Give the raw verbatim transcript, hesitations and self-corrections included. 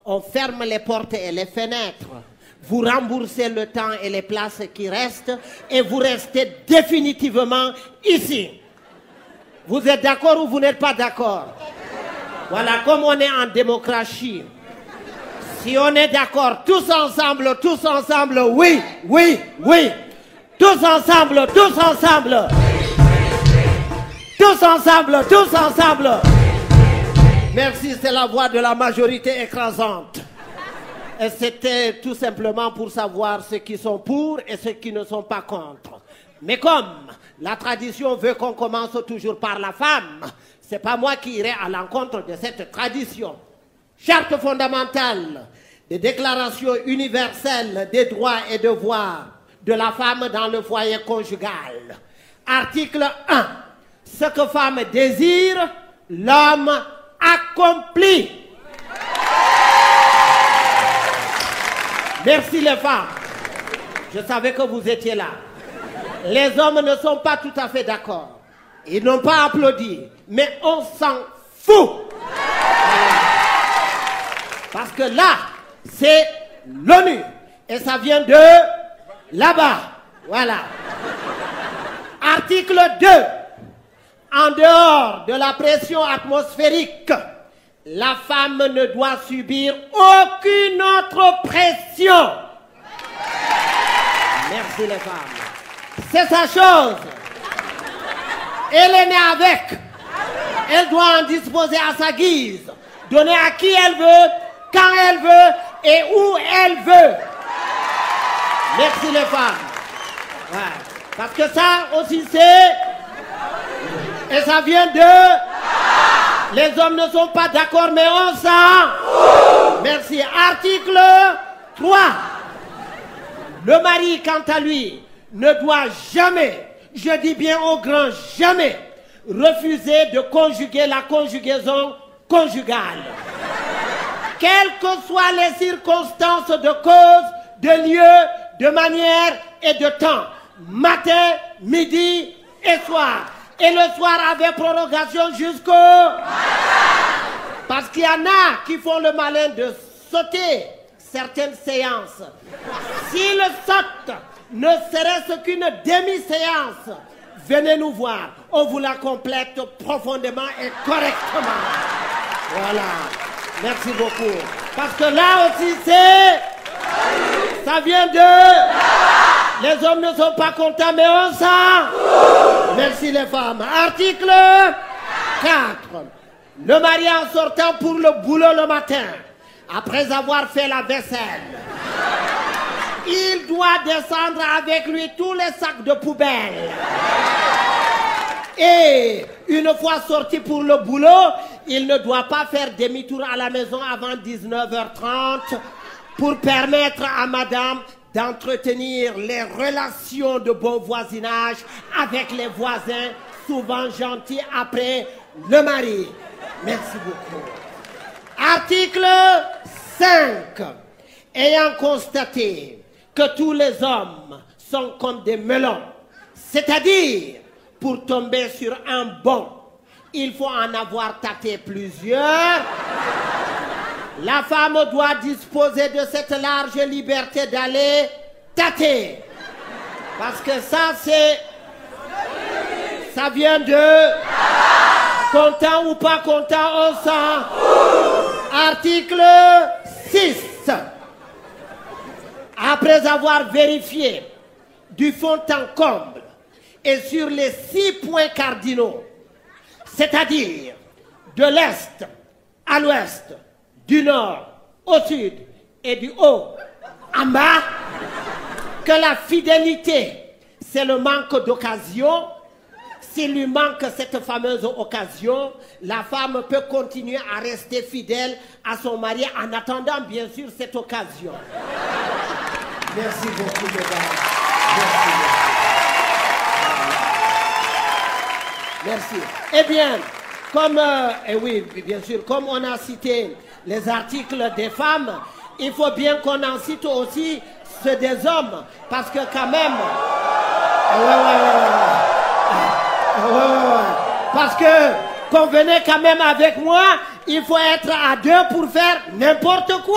on ferme les portes et les fenêtres. Vous remboursez le temps et les places qui restent et vous restez définitivement ici. Vous êtes d'accord ou vous n'êtes pas d'accord? Voilà, comme on est en démocratie, si on est d'accord, tous ensemble, tous ensemble, oui, oui, oui. Tous ensemble, tous ensemble. Tous ensemble, tous ensemble. Merci, c'est la voix de la majorité écrasante. Et c'était tout simplement pour savoir ceux qui sont pour et ceux qui ne sont pas contre. Mais comme la tradition veut qu'on commence toujours par la femme, c'est pas moi qui irai à l'encontre de cette tradition. Charte fondamentale des déclarations universelles des droits et devoirs de la femme dans le foyer conjugal. Article un. Ce que femme désire, l'homme accomplit. Merci les femmes. Je savais que vous étiez là. Les hommes ne sont pas tout à fait d'accord. Ils n'ont pas applaudi. Mais on s'en fout. Parce que là, c'est l'ONU. Et ça vient de là-bas. Voilà. Article deux. En dehors de la pression atmosphérique, la femme ne doit subir aucune autre pression. Merci les femmes. C'est sa chose. Elle est née avec. Elle doit en disposer à sa guise. Donner à qui elle veut, quand elle veut et où elle veut. Merci les femmes. Ouais. Parce que ça aussi c'est... Et ça vient de... Les hommes ne sont pas d'accord, mais on s'en... Merci. Article trois. Le mari, quant à lui, ne doit jamais, je dis bien au grand jamais, refuser de conjuguer la conjugaison conjugale. Quelles que soient les circonstances de cause, de lieu, de manière et de temps. Matin, midi et soir. Et le soir avec prorogation jusqu'au... Parce qu'il y en a qui font le malin de sauter certaines séances. S'ils sautent, ne serait-ce qu'une demi-séance, venez nous voir. On vous la complète profondément et correctement. Voilà. Merci beaucoup. Parce que là aussi c'est... Ça vient de... Les hommes ne sont pas contents, mais on s'en... Merci les femmes. Article quatre. Le mari en sortant pour le boulot le matin, après avoir fait la vaisselle, il doit descendre avec lui tous les sacs de poubelle. Et une fois sorti pour le boulot, il ne doit pas faire demi-tour à la maison avant dix-neuf heures trente pour permettre à madame d'entretenir les relations de bon voisinage avec les voisins, souvent gentils après le mari. Merci beaucoup. Article cinq. Ayant constaté que tous les hommes sont comme des melons, c'est-à-dire pour tomber sur un bon, il faut en avoir tâté plusieurs. La femme doit disposer de cette large liberté d'aller tâter. Parce que ça, c'est... Ça vient de... Content ou pas content, on sent. Article six. Après avoir vérifié du fond en comble et sur les six points cardinaux, c'est-à-dire de l'Est à l'Ouest, du nord au sud et du haut en bas, que la fidélité, c'est le manque d'occasion. S'il lui manque cette fameuse occasion, la femme peut continuer à rester fidèle à son mari en attendant bien sûr cette occasion. Merci beaucoup, mesdames. Merci. Merci. Eh bien, comme, euh, eh oui, bien sûr, comme on a cité les articles des femmes, il faut bien qu'on en cite aussi ceux des hommes, parce que quand même... Ouais, ouais, ouais, ouais. Ouais, ouais, ouais. Parce que, convenez quand même avec moi, il faut être à deux pour faire n'importe quoi.